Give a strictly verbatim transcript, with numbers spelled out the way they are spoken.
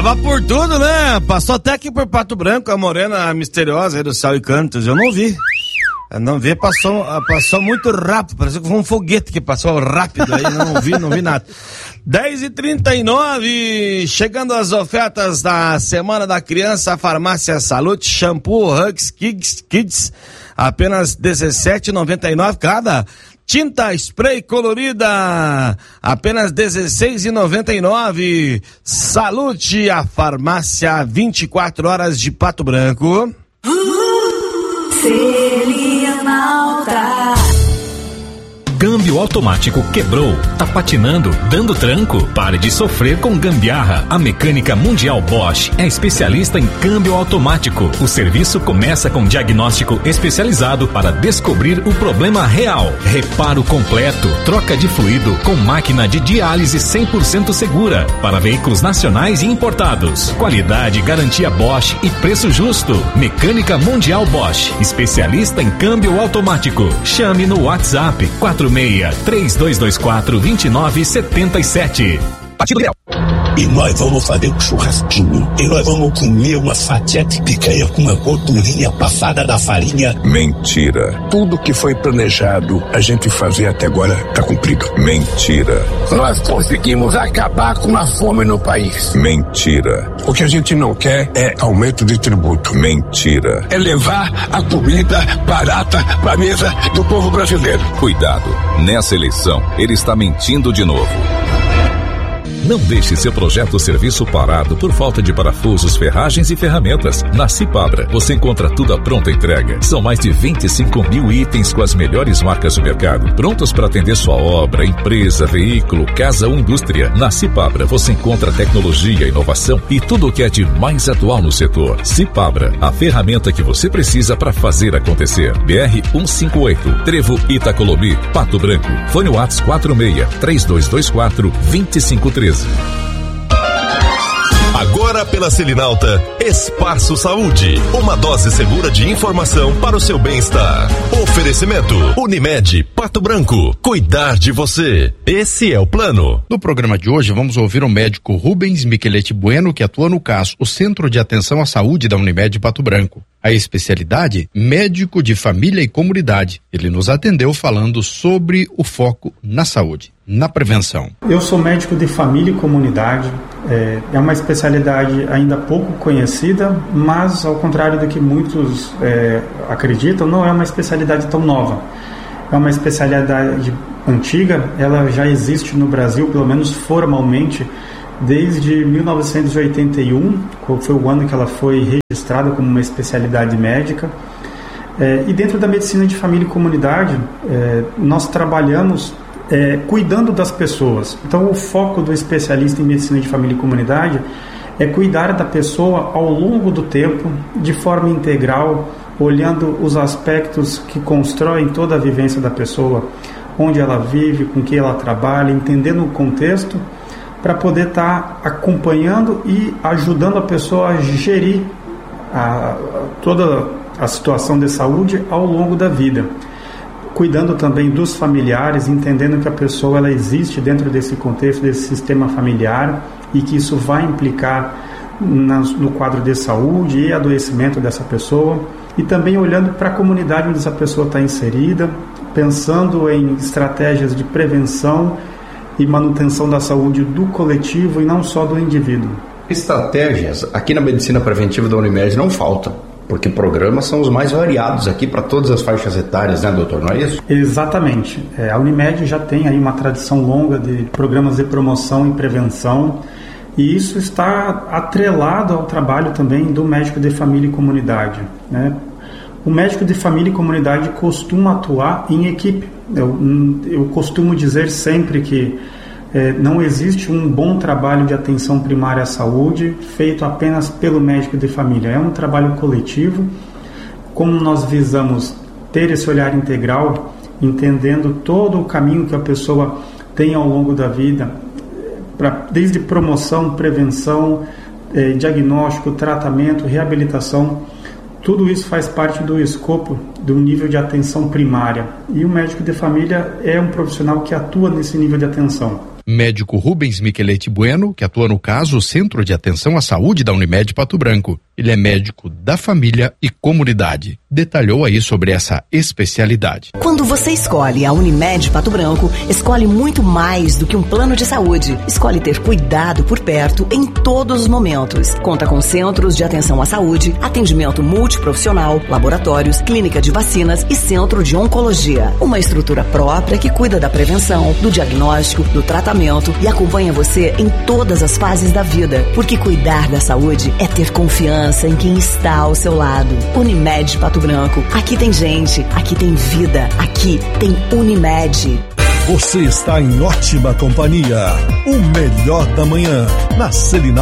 Tava por tudo, né? Passou até aqui por Pato Branco, a morena misteriosa aí do Céu e Cantos. Eu não vi. Eu não vi, passou, passou muito rápido. Parecia que foi um foguete que passou rápido aí. Não vi, não vi nada. dez e trinta e nove, chegando as ofertas da Semana da Criança, Farmácia Salute, shampoo Hugs Kids, Kids apenas dezessete reais e noventa e nove centavos cada. Tinta spray colorida, apenas dezesseis reais e noventa e nove centavos. Salute, a farmácia vinte e quatro horas de Pato Branco. Selinalta. Câmbio automático quebrou, tá patinando, dando tranco? Pare de sofrer com gambiarra. A Mecânica Mundial Bosch é especialista em câmbio automático. O serviço começa com diagnóstico especializado para descobrir o problema real. Reparo completo, troca de fluido com máquina de diálise cem por cento segura para veículos nacionais e importados. Qualidade, garantia Bosch e preço justo. Mecânica Mundial Bosch, especialista em câmbio automático. Chame no WhatsApp quatro seis, três dois dois quatro, dois nove sete sete. Partido Ideal. E nós vamos fazer um churrasquinho. E nós vamos comer uma fatia de picanha com uma gordurinha passada da farinha. Mentira. Tudo que foi planejado a gente fazer até agora tá cumprido. Mentira. Nós conseguimos acabar com a fome no país. Mentira. O que a gente não quer é aumento de tributo. Mentira. É levar a comida barata pra mesa do povo brasileiro. Cuidado. Nessa eleição, ele está mentindo de novo. Não deixe seu projeto ou serviço parado por falta de parafusos, ferragens e ferramentas. Na Cipabra, você encontra tudo à pronta entrega. São mais de vinte e cinco mil itens com as melhores marcas do mercado, prontos para atender sua obra, empresa, veículo, casa ou indústria. Na Cipabra, você encontra tecnologia, inovação e tudo o que é de mais atual no setor. Cipabra, a ferramenta que você precisa para fazer acontecer. B R cento e cinquenta e oito, Trevo Itacolomi, Pato Branco. Fone WhatsApp quatro seis, três dois dois quatro, dois cinco três. Agora pela Selinalta, Espaço Saúde, uma dose segura de informação para o seu bem-estar. Oferecimento, Unimed, Pato Branco, cuidar de você, esse é o plano. No programa de hoje vamos ouvir o médico Rubens Micheletti Bueno, que atua no C A S, o Centro de Atenção à Saúde da Unimed Pato Branco. A especialidade, médico de família e comunidade. Ele nos atendeu falando sobre o foco na saúde, na prevenção. Eu sou médico de família e comunidade. É, é uma especialidade ainda pouco conhecida, mas ao contrário do que muitos é, acreditam, não é uma especialidade tão nova. É uma especialidade antiga, ela já existe no Brasil, pelo menos formalmente, desde mil novecentos e oitenta e um, foi o ano que ela foi registrada como uma especialidade médica. É, e dentro da medicina de família e comunidade, é, nós trabalhamos é, cuidando das pessoas. Então, o foco do especialista em medicina de família e comunidade é cuidar da pessoa ao longo do tempo, de forma integral, olhando os aspectos que constroem toda a vivência da pessoa, onde ela vive, com que ela trabalha, entendendo o contexto, para poder estar tá acompanhando e ajudando a pessoa a gerir a, a, toda a situação de saúde ao longo da vida. Cuidando também dos familiares, entendendo que a pessoa ela existe dentro desse contexto, desse sistema familiar, e que isso vai implicar na, no quadro de saúde e adoecimento dessa pessoa. E também olhando para a comunidade onde essa pessoa está inserida, pensando em estratégias de prevenção e manutenção da saúde do coletivo e não só do indivíduo. Estratégias aqui na medicina preventiva da Unimed não faltam, porque programas são os mais variados aqui para todas as faixas etárias, né, doutor? Não é isso? Exatamente. É, a Unimed já tem aí uma tradição longa de programas de promoção e prevenção, e isso está atrelado ao trabalho também do médico de família e comunidade, né? O médico de família e comunidade costuma atuar em equipe. Eu, eu costumo dizer sempre que é, não existe um bom trabalho de atenção primária à saúde feito apenas pelo médico de família. É um trabalho coletivo. Como nós visamos ter esse olhar integral, entendendo todo o caminho que a pessoa tem ao longo da vida, pra, desde promoção, prevenção, é, diagnóstico, tratamento, reabilitação, tudo isso faz parte do escopo do nível de atenção primária. E o médico de família é um profissional que atua nesse nível de atenção. Médico Rubens Michelete Bueno, que atua no caso Centro de Atenção à Saúde da Unimed Pato Branco. Ele é médico da família e comunidade. Detalhou aí sobre essa especialidade. Quando você escolhe a Unimed Pato Branco, escolhe muito mais do que um plano de saúde. Escolhe ter cuidado por perto em todos os momentos. Conta com centros de atenção à saúde, atendimento multiprofissional, laboratórios, clínica de vacinas e centro de oncologia. Uma estrutura própria que cuida da prevenção, do diagnóstico, do tratamento e acompanha você em todas as fases da vida. Porque cuidar da saúde é ter confiança em quem está ao seu lado. Unimed Pato Branco. Aqui tem gente, aqui tem vida, aqui tem Unimed. Você está em ótima companhia. O melhor da manhã, na Selinal.